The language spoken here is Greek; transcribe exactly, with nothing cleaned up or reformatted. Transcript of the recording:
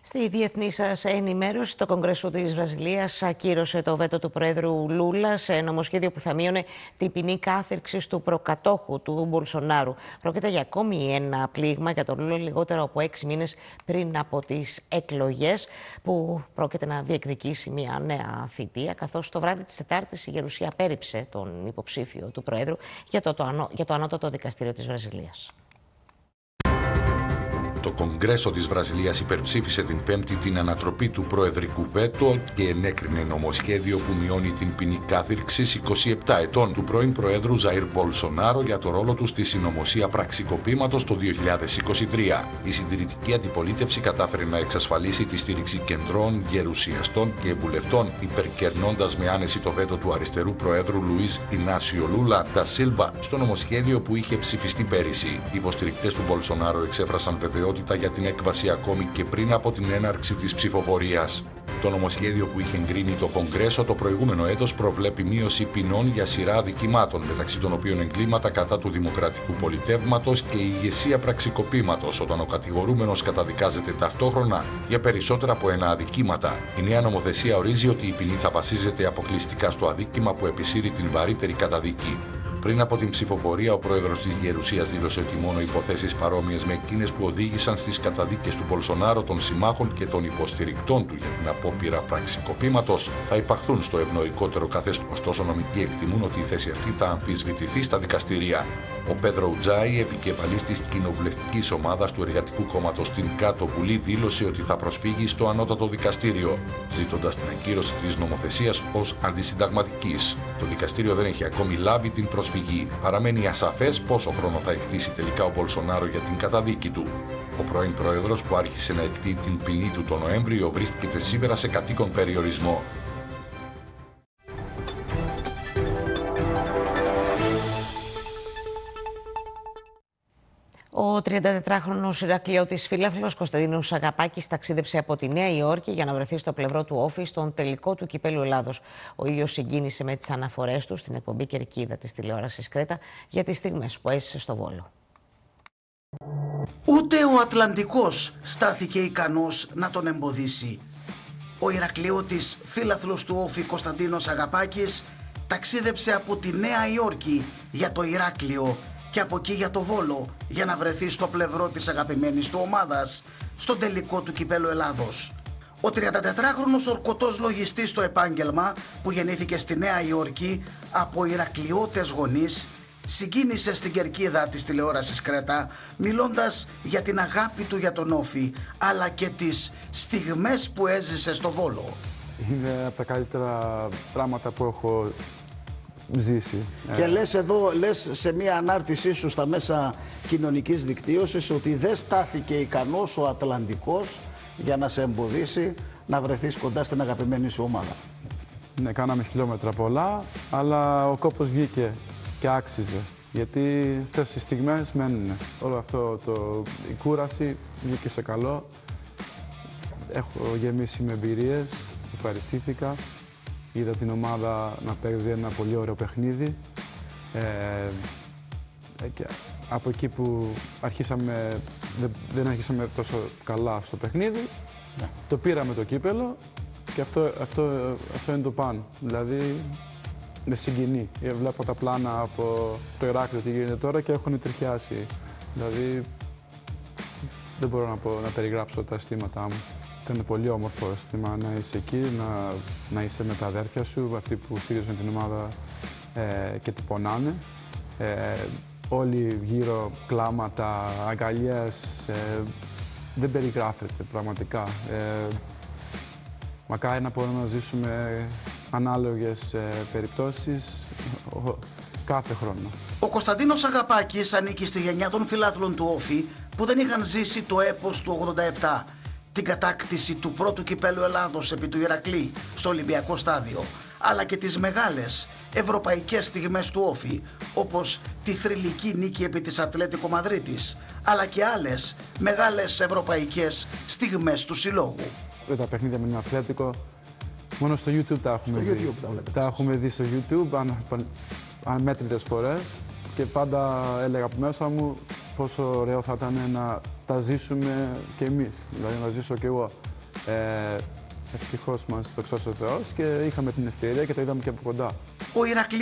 Στη διεθνή σας ενημέρωση, το Κογκρέσο της Βραζιλίας ακύρωσε το βέτο του Προέδρου Λούλα σε νομοσχέδιο που θα μείωνε την ποινή κάθυρξης του προκατόχου του Μπολσονάρου. Πρόκειται για ακόμη ένα πλήγμα για τον Λούλα, λιγότερο από έξι μήνες πριν από τις εκλογές, που πρόκειται να διεκδικήσει μια νέα θητεία, καθώς το βράδυ της Τετάρτης η Γερουσία απέρριψε τον υποψήφιο του Προέδρου για το, το, ανώ, για το Ανώτατο Δικαστήριο της Βραζιλίας. Το Κογκρέσο της Βραζιλίας υπερψήφισε την Πέμπτη την ανατροπή του προεδρικού βέτο και ενέκρινε νομοσχέδιο που μειώνει την ποινή κάθυρξης είκοσι επτά ετών του πρώην Προέδρου Ζαΐρ Μπολσονάρο για το ρόλο του στη συνωμοσία πραξικοπήματος το δύο χιλιάδες είκοσι τρία. Η συντηρητική αντιπολίτευση κατάφερε να εξασφαλίσει τη στήριξη κεντρών, γερουσιαστών και βουλευτών, υπερκερνώντας με άνεση το βέτο του αριστερού Προέδρου Λουίς Ινάσιο Λούλα ντα Σίλβα στο νομοσχέδιο που είχε ψηφιστεί πέρυσι. Οι υποστηρικτές του Μπολσονάρο εξέφρασαν βεβαιότητα για την έκβαση ακόμη και πριν από την έναρξη της ψηφοφορίας. Το νομοσχέδιο που είχε εγκρίνει το Κογκρέσο το προηγούμενο έτος προβλέπει μείωση ποινών για σειρά αδικημάτων, μεταξύ των οποίων εγκλήματα κατά του δημοκρατικού πολιτεύματος και η ηγεσία πραξικοπήματος, όταν ο κατηγορούμενος καταδικάζεται ταυτόχρονα για περισσότερα από ένα αδικήματα. Η νέα νομοθεσία ορίζει ότι η ποινή θα βασίζεται αποκλειστικά στο αδίκημα που επισύρει την βαρύτερη καταδίκη. Πριν από την ψηφοφορία, ο πρόεδρος της Γερουσίας δήλωσε ότι μόνο υποθέσεις παρόμοιες με εκείνες που οδήγησαν στις καταδίκες του Μπολσονάρο, των συμμάχων και των υποστηρικτών του για την απόπειρα πραξικοπήματος θα υπαχθούν στο ευνοϊκότερο καθεστώς. Ωστόσο, νομικοί εκτιμούν ότι η θέση αυτή θα αμφισβητηθεί στα δικαστήρια. Ο Πέδρο Ουτζάι, επικεφαλής της κοινοβουλευτικής ομάδας του Εργατικού Κόμματος στην Κάτω Βουλή, δήλωσε ότι θα προσφύγει στο Ανώτατο Δικαστήριο, ζητώντας την ακύρωση της νομοθεσίας ως αντισυνταγματικής. Το δικαστήριο δεν έχει ακόμη λάβει την προσφυγή. Παραμένει ασαφές πόσο χρόνο θα εκτίσει τελικά ο Μπολσονάρο για την καταδίκη του. Ο πρώην πρόεδρος, που άρχισε να εκτεί την ποινή του τον Νοέμβριο, βρίσκεται σήμερα σε κατοίκον περιορισμό. Ο τριαντατετράχρονος Ηρακλειώτης φίλαθλος Κωνσταντίνος Αγαπάκης ταξίδεψε από τη Νέα Υόρκη για να βρεθεί στο πλευρό του Όφη στον τελικό του Κυπέλλου Ελλάδος. Ο ίδιος συγκίνησε με τις αναφορές του στην εκπομπή Κερκίδα της τηλεόρασης Κρέτα για τις στιγμές που έζησε στο Βόλο. Ούτε ο Ατλαντικός στάθηκε ικανός να τον εμποδίσει. Ο Ηρακλειώτης φίλαθλος του Όφη Κωνσταντίνος Αγαπάκης ταξίδεψε από τη Νέα Υόρκη για το Ηράκλειο και από εκεί για το Βόλο για να βρεθεί στο πλευρό της αγαπημένης του ομάδας στον τελικό του Κυπέλλου Ελλάδος. Ο τριαντατετράχρονος ορκωτός λογιστής στο επάγγελμα, που γεννήθηκε στη Νέα Υόρκη από Ηρακλειώτες γονείς, συγκίνησε στην κερκίδα της τηλεόρασης Κρέτα, μιλώντας για την αγάπη του για τον Όφη, αλλά και τις στιγμές που έζησε στο Βόλο. Είναι από τα καλύτερα πράγματα που έχω ζήσει. Και λες εδώ, λες σε μια ανάρτησή σου στα μέσα κοινωνικής δικτύωσης ότι δεν στάθηκε ικανός ο Ατλαντικός για να σε εμποδίσει να βρεθείς κοντά στην αγαπημένη σου ομάδα. Ναι, κάναμε χιλιόμετρα πολλά, αλλά ο κόπος βγήκε και άξιζε. Γιατί αυτές οι στιγμές μένουν. Όλο αυτό, το, η κούραση βγήκε σε καλό. Έχω γεμίσει με εμπειρίες, ευχαριστήθηκα. Είδα την ομάδα να παίζει ένα πολύ ωραίο παιχνίδι. Ε, και από εκεί που αρχίσαμε, δεν, δεν αρχίσαμε τόσο καλά στο παιχνίδι, ναι. Το πήραμε το κύπελο και αυτό, αυτό, αυτό είναι το πάνω. Δηλαδή, με συγκινεί. Βλέπω τα πλάνα από το Ηράκλειο τι γίνεται τώρα και έχουν τριχιάσει. Δηλαδή, δεν μπορώ να, πω, να περιγράψω τα αισθήματά μου. Ήταν πολύ όμορφο αίσθημα να είσαι εκεί, να, να είσαι με τα αδέρφια σου, αυτοί που στηρίζουν την ομάδα ε, και την πονάνε. Ε, όλοι γύρω κλάματα, αγκαλιές, ε, δεν περιγράφεται πραγματικά. Ε, μακάρι να μπορούμε να ζήσουμε ανάλογες ε, περιπτώσεις ο, κάθε χρόνο. Ο Κωνσταντίνος Αγαπάκης ανήκει στη γενιά των φιλάθλων του Όφη που δεν είχαν ζήσει το έπος του ογδόντα επτά. Την κατάκτηση του πρώτου Κυπέλλου Ελλάδος επί του Ηρακλή στο Ολυμπιακό Στάδιο, αλλά και τις μεγάλες ευρωπαϊκές στιγμές του Όφη, όπως τη θρυλική νίκη επί της Ατλέτικο Μαδρίτης, αλλά και άλλες μεγάλες ευρωπαϊκές στιγμές του συλλόγου. Τα παιχνίδια με την Ατλέτικο μόνο στο YouTube τα έχουμε στο δει. YouTube τα, τα έχουμε δει στο YouTube αμέτρητες φορές και πάντα έλεγα από μέσα μου πόσο ωραίο θα ήταν να τα ζήσουμε κι εμείς, δηλαδή να ζήσω κι εγώ Ε, ευτυχώς μας το ξώσε ο Θεός και είχαμε την ευκαιρία και το είδαμε και από κοντά. Ο Ηρακλής